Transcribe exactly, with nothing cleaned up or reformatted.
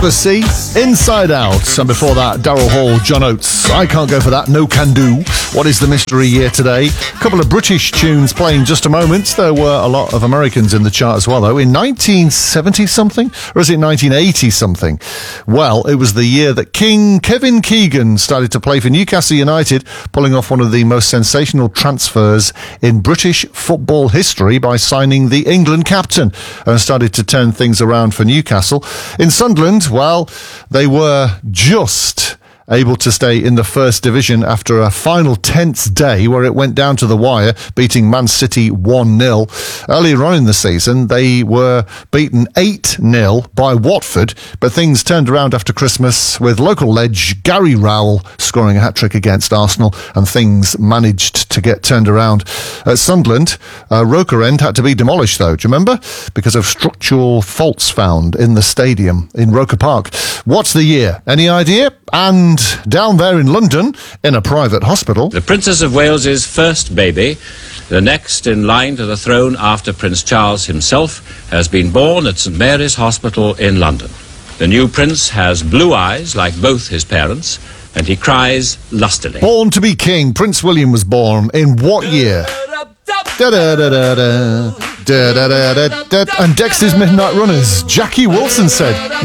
Odyssey, Inside Out, and before that, Daryl Hall, John Oates, I Can't Go For That, No Can Do. What is the mystery year today? A couple of British tunes playing just a moment. There were a lot of Americans in the chart as well, though. In nineteen seventy-something, or is it nineteen eighty-something? Well, it was the year that King Kevin Keegan started to play for Newcastle United, pulling off one of the most sensational transfers in British football history by signing the England captain, and started to turn things around for Newcastle. In Sunderland, well, they were just able to stay in the first division after a final tense day where it went down to the wire, beating Man City one nil. Earlier on in the season, they were beaten eight nil by Watford, but things turned around after Christmas with local ledge Gary Rowell scoring a hat-trick against Arsenal, and things managed to get turned around. At Sunderland, uh, Roker End had to be demolished, though, do you remember? Because of structural faults found in the stadium in Roker Park. What's the year? Any idea? And down there in London, in a private hospital, the Princess of Wales's first baby, the next in line to the throne after Prince Charles himself, has been born at St Mary's Hospital in London. The new prince has blue eyes like both his parents, and he cries lustily. Born to be king, Prince William was born in what year? Da-da-da-da-da, da-da-da-da-da. And Dexter's Midnight Runners, Jackie Wilson said...